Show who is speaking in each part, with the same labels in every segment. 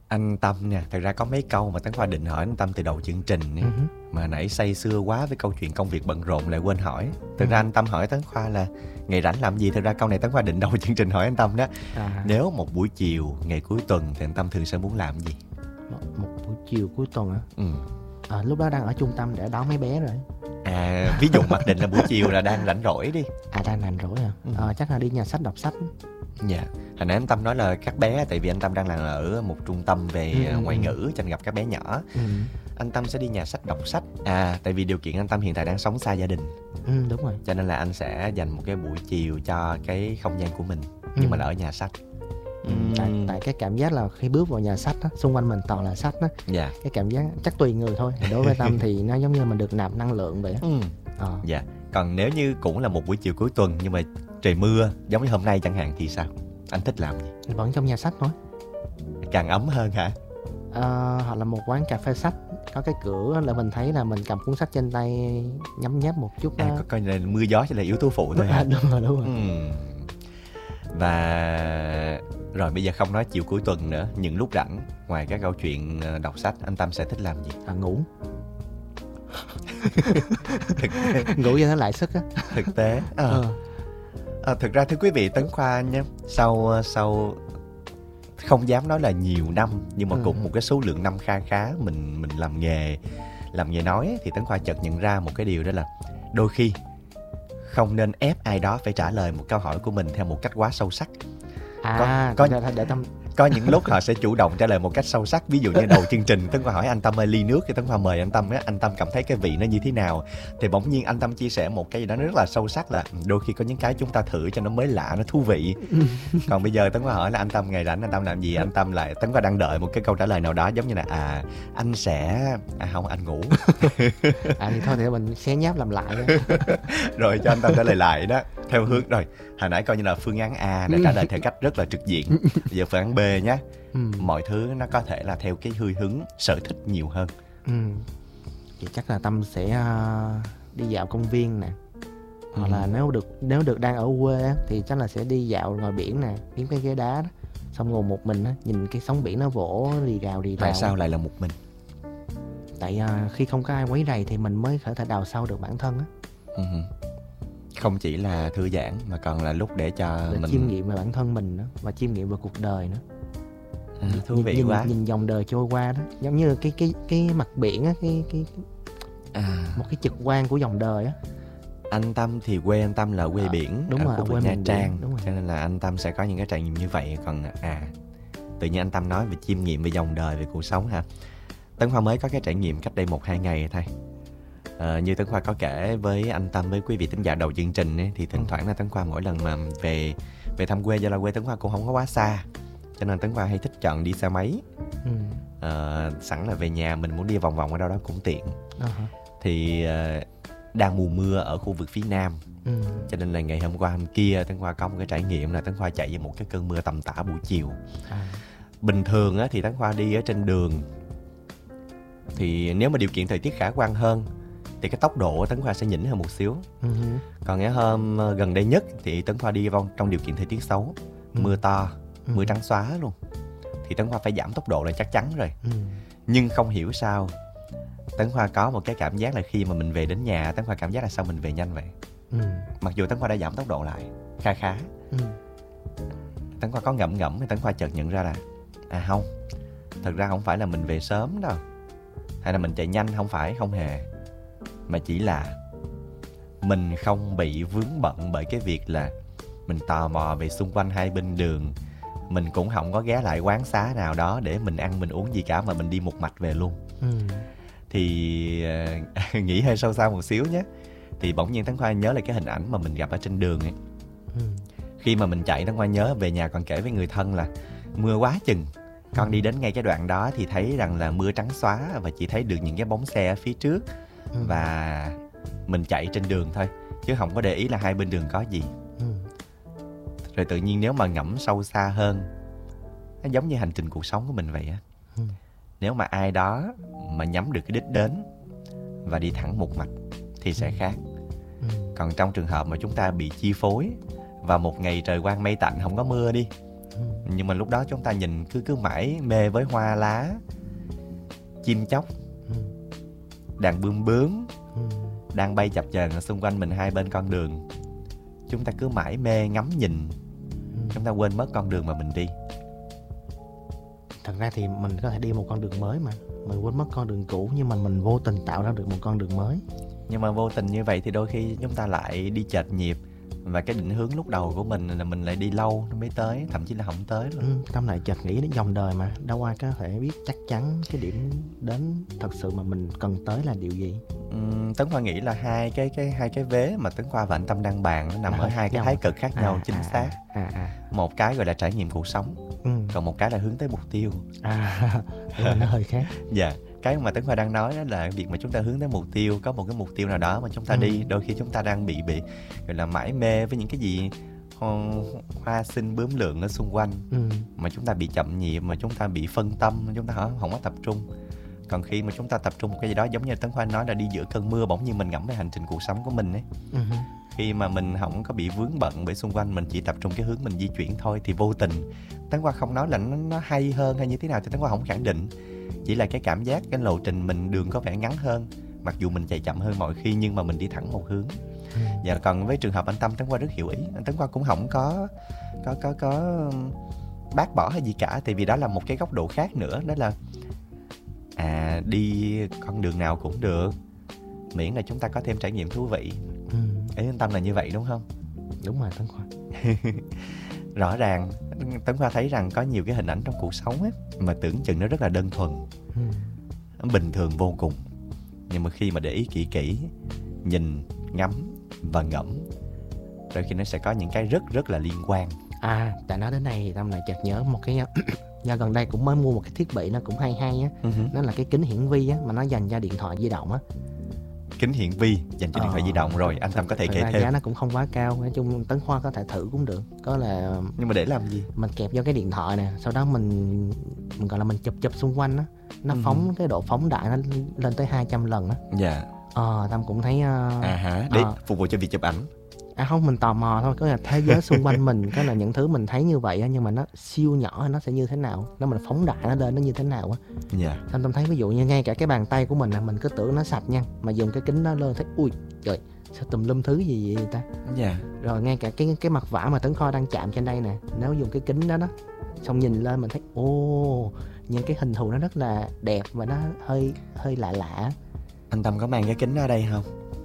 Speaker 1: Anh Tâm nha, thật ra có mấy câu mà Tấn Khoa định hỏi anh Tâm từ đầu chương trình ấy. Mà nãy say sưa quá với câu chuyện công việc bận rộn lại quên hỏi. Thực ra anh Tâm hỏi Tấn Khoa là ngày rảnh làm gì. Thực ra câu này Tấn Khoa định đầu chương trình hỏi anh Tâm đó. Nếu một buổi chiều ngày cuối tuần thì anh Tâm thường sẽ muốn làm gì?
Speaker 2: Một buổi chiều cuối tuần hả? Lúc đó đang ở trung tâm để đón mấy bé rồi.
Speaker 1: Ví dụ mặc định là buổi chiều là đang rảnh rỗi đi.
Speaker 2: Đang rảnh rỗi hả? Chắc là đi nhà sách đọc sách.
Speaker 1: Dạ. Hồi nãy anh Tâm nói là các bé, tại vì anh Tâm đang làm ở một trung tâm về ngoại ngữ cho nên gặp các bé nhỏ. Anh Tâm sẽ đi nhà sách đọc sách. Tại vì điều kiện anh Tâm hiện tại đang sống xa gia đình.
Speaker 2: Đúng rồi.
Speaker 1: Cho nên là anh sẽ dành một cái buổi chiều cho cái không gian của mình, nhưng mà là ở nhà sách.
Speaker 2: Tại cái cảm giác là khi bước vào nhà sách á, xung quanh mình toàn là sách á.
Speaker 1: Dạ.
Speaker 2: Cái cảm giác chắc tùy người thôi. Đối với Tâm thì nó giống như mình được nạp năng lượng vậy á.
Speaker 1: Dạ. Còn nếu như cũng là một buổi chiều cuối tuần nhưng mà trời mưa giống như hôm nay chẳng hạn thì sao? Anh thích làm gì?
Speaker 2: Vẫn trong nhà sách thôi.
Speaker 1: Càng ấm hơn hả?
Speaker 2: Hoặc là một quán cà phê sách có cái cửa là mình thấy là mình cầm cuốn sách trên tay nhấm nháp một chút.
Speaker 1: Coi là mưa gió chỉ là yếu tố phụ thôi hả?
Speaker 2: Đúng rồi.
Speaker 1: Và rồi bây giờ không nói chiều cuối tuần nữa, những lúc rảnh ngoài các câu chuyện đọc sách, anh Tâm sẽ thích làm gì?
Speaker 2: Ngủ. Ngủ cho nó lại sức á.
Speaker 1: Thực tế. Thực ra thưa quý vị, Tấn Khoa nhé, sau không dám nói là nhiều năm nhưng mà cũng một cái số lượng năm khá mình làm nghề nói thì Tấn Khoa chợt nhận ra một cái điều, đó là đôi khi không nên ép ai đó phải trả lời một câu hỏi của mình theo một cách quá sâu sắc. Có những lúc họ sẽ chủ động trả lời một cách sâu sắc. Ví dụ như đầu chương trình Tấn Khoa hỏi anh Tâm ơi, ly nước thì Tấn Khoa mời anh Tâm á, anh Tâm cảm thấy cái vị nó như thế nào, thì bỗng nhiên anh Tâm chia sẻ một cái gì đó rất là sâu sắc, là đôi khi có những cái chúng ta thử cho nó mới lạ, nó thú vị. Còn bây giờ Tấn Khoa hỏi là anh Tâm ngày rảnh anh Tâm làm gì, anh Tâm lại Tấn Khoa đang đợi một cái câu trả lời nào đó giống như là anh sẽ không, anh ngủ.
Speaker 2: Thì thôi thì mình xé nháp làm lại.
Speaker 1: Rồi cho anh Tâm trả lời lại đó theo hướng. Rồi hồi nãy coi như là phương án A đã trả lời theo cách rất là trực diện. Bây giờ phương án B nhé. Mọi thứ nó có thể là theo cái hứng sở thích nhiều hơn.
Speaker 2: Thì chắc là Tâm sẽ đi dạo công viên nè. Hoặc là nếu được đang ở quê á, thì chắc là sẽ đi dạo ngoài biển nè, kiếm cái ghế đá đó, xong ngồi một mình á, nhìn cái sóng biển nó vỗ rì rào.
Speaker 1: Tại sao lại là một mình?
Speaker 2: Tại khi không có ai quấy rầy thì mình mới có thể đào sâu được bản thân á.
Speaker 1: Không chỉ là thư giãn mà còn là lúc để mình
Speaker 2: chiêm nghiệm về bản thân mình nữa, và chiêm nghiệm về cuộc đời nữa.
Speaker 1: Thú vị quá.
Speaker 2: Nhìn dòng đời trôi qua đó, giống như cái mặt biển á, một cái trực quan của dòng đời á.
Speaker 1: Anh Tâm thì quê anh Tâm là quê biển,
Speaker 2: đúng
Speaker 1: ở
Speaker 2: rồi,
Speaker 1: khu vực Nha Trang,
Speaker 2: cho
Speaker 1: nên là anh Tâm sẽ có những cái trải nghiệm như vậy. Còn tự nhiên anh Tâm nói về chiêm nghiệm về dòng đời, về cuộc sống ha. Tấn Khoa mới có cái trải nghiệm cách đây 1-2 ngày thôi. Như Tấn Khoa có kể với anh Tâm, với quý vị thính giả đầu chương trình ấy, thì thỉnh thoảng là Tấn Khoa mỗi lần mà về thăm quê, do là quê Tấn Khoa cũng không có quá xa, cho nên Tấn Khoa hay thích chọn đi xe máy. Sẵn là về nhà mình muốn đi vòng vòng ở đâu đó cũng tiện. Thì đang mùa mưa ở khu vực phía Nam, cho nên là ngày hôm qua hôm kia Tấn Khoa có một cái trải nghiệm là Tấn Khoa chạy về một cái cơn mưa tầm tã buổi chiều. Bình thường á, thì Tấn Khoa đi ở trên đường thì nếu mà điều kiện thời tiết khả quan hơn thì cái tốc độ Tấn Khoa sẽ nhỉnh hơn một xíu. Còn cái hôm gần đây nhất thì Tấn Khoa đi trong điều kiện thời tiết xấu, mưa to, mưa trắng xóa luôn, thì Tấn Khoa phải giảm tốc độ là chắc chắn rồi. Nhưng không hiểu sao Tấn Khoa có một cái cảm giác là khi mà mình về đến nhà, Tấn Khoa cảm giác là sao mình về nhanh vậy. Mặc dù Tấn Khoa đã giảm tốc độ lại khá. Tấn Khoa có ngẫm thì Tấn Khoa chợt nhận ra là không, thật ra không phải là mình về sớm đâu, hay là mình chạy nhanh, không hề, mà chỉ là mình không bị vướng bận bởi cái việc là mình tò mò về xung quanh hai bên đường. Mình cũng không có ghé lại quán xá nào đó để mình ăn mình uống gì cả, mà mình đi một mạch về luôn. Thì nghĩ hơi sâu xa một xíu nhé. Thì bỗng nhiên Tấn Khoa nhớ lại cái hình ảnh mà mình gặp ở trên đường ấy. Khi mà mình chạy, Tấn Khoa nhớ về nhà còn kể với người thân là mưa quá chừng, con đi đến ngay cái đoạn đó thì thấy rằng là mưa trắng xóa và chỉ thấy được những cái bóng xe ở phía trước. Và mình chạy trên đường thôi, chứ không có để ý là hai bên đường có gì. Rồi tự nhiên nếu mà ngẫm sâu xa hơn, nó giống như hành trình cuộc sống của mình vậy á. Nếu mà ai đó mà nhắm được cái đích đến và đi thẳng một mạch thì sẽ khác. Còn trong trường hợp mà chúng ta bị chi phối và một ngày trời quang mây tạnh không có mưa đi, Nhưng mà lúc đó chúng ta nhìn cứ mãi mê với hoa lá, chim chóc, đàn bướm bướm đang bay chập chờn ở xung quanh mình hai bên con đường. Chúng ta cứ mãi mê ngắm nhìn, chúng ta quên mất con đường mà mình đi.
Speaker 2: Thật ra thì mình có thể đi một con đường mới mà mình quên mất con đường cũ, nhưng mà mình vô tình tạo ra được một con đường mới.
Speaker 1: Nhưng mà vô tình như vậy thì đôi khi chúng ta lại đi chệch nhịp, và cái định hướng lúc đầu của mình là mình lại đi lâu nó mới tới, thậm chí là không tới luôn.
Speaker 2: Tâm lại chợt nghĩ đến dòng đời mà đâu ai có thể biết chắc chắn cái điểm đến thật sự mà mình cần tới là điều gì.
Speaker 1: Tấn Khoa nghĩ là hai cái vế mà Tấn Khoa và anh Tâm đang bàn nó nằm ở hai cái thái cực khác nhau, chính xác. Một cái gọi là trải nghiệm cuộc sống, còn một cái là hướng tới mục tiêu.
Speaker 2: Nó hơi khác.
Speaker 1: Dạ, cái mà Tấn Khoa đang nói đó là việc mà chúng ta hướng tới mục tiêu, có một cái mục tiêu nào đó mà chúng ta đi. Đôi khi chúng ta đang bị gọi là mãi mê với những cái gì hoa xinh bướm lượn ở xung quanh, mà chúng ta bị chậm nhịp, mà chúng ta bị phân tâm, chúng ta không có tập trung. Còn khi mà chúng ta tập trung một cái gì đó, giống như Tấn Khoa nói là đi giữa cơn mưa, bỗng nhiên mình ngẫm về hành trình cuộc sống của mình ấy. Khi mà mình không có bị vướng bận bởi xung quanh, mình chỉ tập trung cái hướng mình di chuyển thôi, thì vô tình, Tấn Khoa không nói là nó hay hơn hay như thế nào thì Tấn Khoa không khẳng định. Chỉ là cái cảm giác, cái lộ trình mình đường có vẻ ngắn hơn, mặc dù mình chạy chậm hơn mọi khi, nhưng mà mình đi thẳng một hướng. Và còn với trường hợp anh Tâm, Tấn Khoa rất hiểu ý. Tấn Khoa cũng không có bác bỏ hay gì cả, tại vì đó là một cái góc độ khác nữa. Đó là đi con đường nào cũng được, miễn là chúng ta có thêm trải nghiệm thú vị. Ý anh Tâm là như vậy đúng không?
Speaker 2: Đúng rồi Tấn Khoa.
Speaker 1: Rõ ràng Tấn Khoa thấy rằng có nhiều cái hình ảnh trong cuộc sống ấy, mà tưởng chừng nó rất là đơn thuần, nó bình thường vô cùng. Nhưng mà khi mà để ý kỹ, nhìn, ngắm và ngẫm, đôi khi nó sẽ có những cái rất là liên quan.
Speaker 2: Tại nói đến đây thì Tâm lại chợt nhớ một cái do gần đây cũng mới mua một cái thiết bị nó cũng hay á. Nó là cái kính hiển vi á, mà nó dành cho điện thoại di động á.
Speaker 1: Kính hiển vi dành cho điện thoại di động, rồi anh Tâm có thể kể thêm.
Speaker 2: Giá nó cũng không quá cao, nói chung Tấn Khoa có thể thử cũng được.
Speaker 1: Nhưng mà để làm gì?
Speaker 2: Mình kẹp vô cái điện thoại nè, sau đó mình gọi là mình chụp xung quanh á, nó phóng cái độ phóng đại nó lên tới 200 lần á.
Speaker 1: Dạ.
Speaker 2: Tâm cũng thấy
Speaker 1: để phục vụ cho việc chụp ảnh.
Speaker 2: Không, mình tò mò thôi, có là thế giới xung quanh mình, có là những thứ mình thấy như vậy á, nhưng mà nó siêu nhỏ, nó sẽ như thế nào, nó mình phóng đại nó lên nó như thế nào á.
Speaker 1: Dạ.
Speaker 2: Xong Tâm thấy ví dụ như ngay cả cái bàn tay của mình mình cứ tưởng nó sạch nha, mà dùng cái kính đó lên thấy ui trời, sao tùm lum thứ gì vậy ta.
Speaker 1: Dạ.
Speaker 2: Rồi ngay cả cái mặt vả mà Tấn Khoa đang chạm trên đây nè, nếu dùng cái kính đó xong nhìn lên mình thấy những cái hình thù nó rất là đẹp và nó hơi lạ.
Speaker 1: Anh Tâm có mang cái kính ở đây không?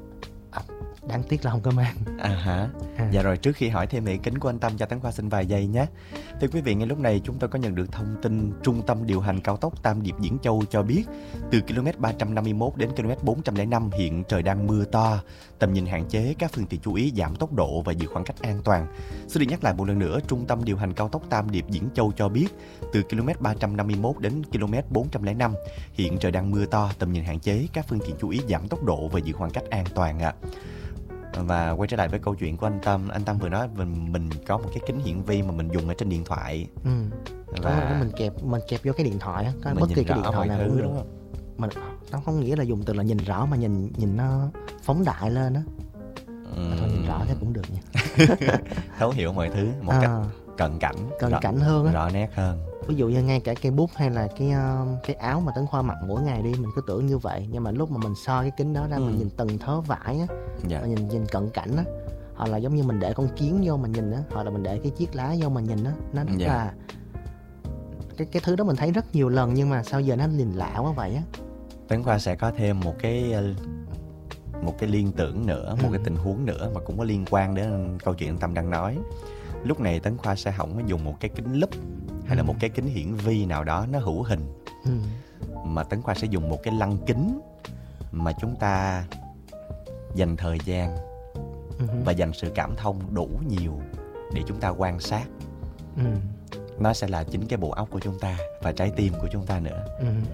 Speaker 2: Đáng tiếc là không có mang.
Speaker 1: Dạ rồi, trước khi hỏi thêm về kính của anh Tâm, cho Tấn Khoa xin vài giây nhé. Thưa quý vị, ngay lúc này chúng tôi có nhận được thông tin Trung tâm điều hành cao tốc Tam Điệp Diễn Châu cho biết từ km 351 đến km 405 hiện trời đang mưa to, tầm nhìn hạn chế, các phương tiện chú ý giảm tốc độ và giữ khoảng cách an toàn. Xin được nhắc lại một lần nữa, Trung tâm điều hành cao tốc Tam Điệp Diễn Châu cho biết từ km 351 đến km 405 hiện trời đang mưa to, tầm nhìn hạn chế, các phương tiện chú ý giảm tốc độ và giữ khoảng cách an toàn ạ. Và quay trở lại với câu chuyện của anh Tâm vừa nói mình có một cái kính hiển vi mà mình dùng ở trên điện thoại.
Speaker 2: Và mình kẹp vô cái điện thoại á, bất kỳ cái điện thoại nào cũng đúng không? Mình nó không nghĩa là dùng từ là nhìn rõ, mà nhìn nó phóng đại lên á. Thôi nhìn rõ thế cũng được nha.
Speaker 1: Thấu hiểu mọi thứ một cách cận cảnh hơn á, rõ nét hơn.
Speaker 2: Ví dụ như ngay cả cây bút hay là cái áo mà Tấn Khoa mặc mỗi ngày đi, mình cứ tưởng như vậy, nhưng mà lúc mà mình soi cái kính đó ra, mình nhìn từng thớ vải á, nhìn cận cảnh á, hoặc là giống như mình để con kiến vô mà nhìn á, hoặc là mình để cái chiếc lá vô mà nhìn á, nó rất là cái thứ đó mình thấy rất nhiều lần, nhưng mà sao giờ nó nhìn lạ quá vậy á.
Speaker 1: Tấn Khoa sẽ có thêm một cái liên tưởng nữa, một cái tình huống nữa mà cũng có liên quan đến câu chuyện anh Tâm đang nói. Lúc này Tấn Khoa sẽ không có dùng một cái kính lúp hay là một cái kính hiển vi nào đó nó hữu hình, mà Tấn Khoa sẽ dùng một cái lăng kính mà chúng ta dành thời gian và dành sự cảm thông đủ nhiều để chúng ta quan sát. Nó sẽ là chính cái bộ óc của chúng ta và trái tim của chúng ta nữa.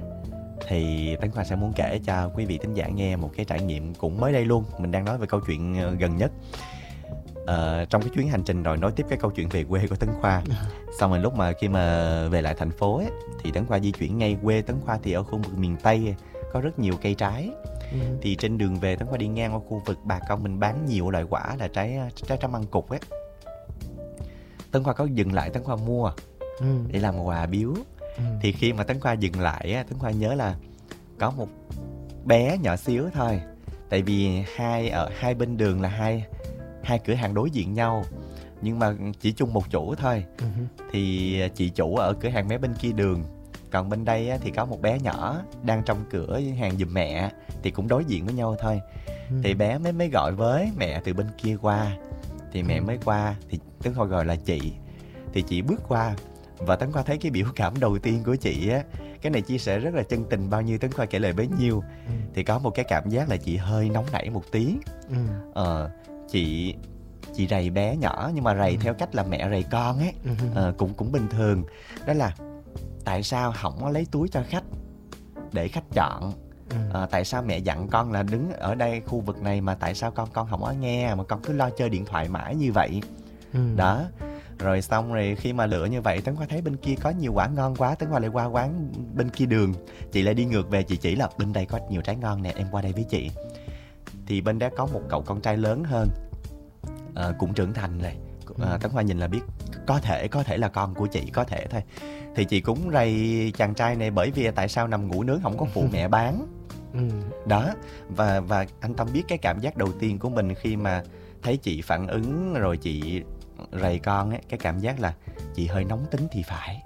Speaker 1: Thì Tấn Khoa sẽ muốn kể cho quý vị thính giả nghe một cái trải nghiệm cũng mới đây luôn. Mình đang nói về câu chuyện gần nhất trong cái chuyến hành trình, rồi nói tiếp cái câu chuyện về quê của Tấn Khoa. Xong rồi lúc mà khi mà về lại thành phố ấy, thì Tấn Khoa di chuyển ngay quê Tấn Khoa thì ở khu vực miền Tây có rất nhiều cây trái. Thì trên đường về Tấn Khoa đi ngang qua khu vực bà con mình bán nhiều loại quả là trái trăm ăn cục ấy. Tấn Khoa có dừng lại, Tấn Khoa mua để làm quà biếu. Thì khi mà Tấn Khoa dừng lại á, Tấn Khoa nhớ là có một bé nhỏ xíu thôi. Tại vì ở hai bên đường là hai cửa hàng đối diện nhau, nhưng mà chỉ chung một chủ thôi. Thì chị chủ ở cửa hàng mé bên kia đường, còn bên đây á, thì có một bé nhỏ đang trong cửa hàng giùm mẹ, thì cũng đối diện với nhau thôi. Thì bé mới gọi với mẹ từ bên kia qua. Thì mẹ mới qua, thì Tấn Khoa gọi là chị. Thì chị bước qua, và Tấn Khoa thấy cái biểu cảm đầu tiên của chị á, cái này chia sẻ rất là chân tình, bao nhiêu Tấn Khoa kể lời bấy nhiêu. Thì có một cái cảm giác là chị hơi nóng nảy một tí. Chị rầy bé nhỏ, nhưng mà rầy theo cách là mẹ rầy con ấy. Cũng bình thường. Đó là tại sao không có lấy túi cho khách để khách chọn. Tại sao mẹ dặn con là đứng ở đây khu vực này, mà tại sao con không có nghe, mà con cứ lo chơi điện thoại mãi như vậy. Đó. Rồi xong rồi khi mà lựa như vậy, Tấn Khoa thấy bên kia có nhiều quả ngon quá, Tấn Khoa lại qua quán bên kia đường. Chị lại đi ngược về, chị chỉ là bên đây có nhiều trái ngon nè, em qua đây với chị. Thì bên đó có một cậu con trai lớn hơn, cũng trưởng thành rồi. Tấn Khoa nhìn là biết có thể là con của chị, có thể thôi. Thì chị cũng rầy chàng trai này, bởi vì tại sao nằm ngủ nướng không có phụ mẹ bán. Đó. Và anh Tâm biết cái cảm giác đầu tiên của mình khi mà thấy chị phản ứng rồi chị rầy con ấy, cái cảm giác là chị hơi nóng tính thì phải.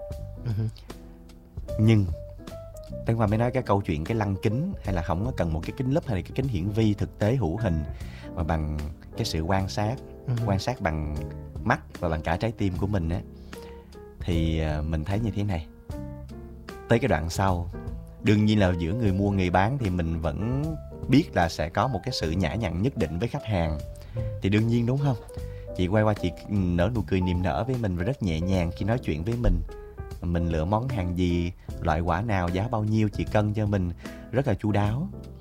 Speaker 1: Nhưng Tấn Khoa mới nói cái câu chuyện cái lăng kính, hay là không có cần một cái kính lúp hay là cái kính hiển vi thực tế hữu hình, mà bằng cái sự quan sát bằng mắt và bằng cả trái tim của mình á. Thì mình thấy như thế này. Tới cái đoạn sau, đương nhiên là giữa người mua người bán thì mình vẫn biết là sẽ có một cái sự nhã nhặn nhất định với khách hàng. Thì đương nhiên, đúng không? Chị quay qua, chị nở nụ cười niềm nở với mình và rất nhẹ nhàng khi nói chuyện với mình. Mình lựa món hàng gì, loại quả nào, giá bao nhiêu, chị cân cho mình rất là chu đáo.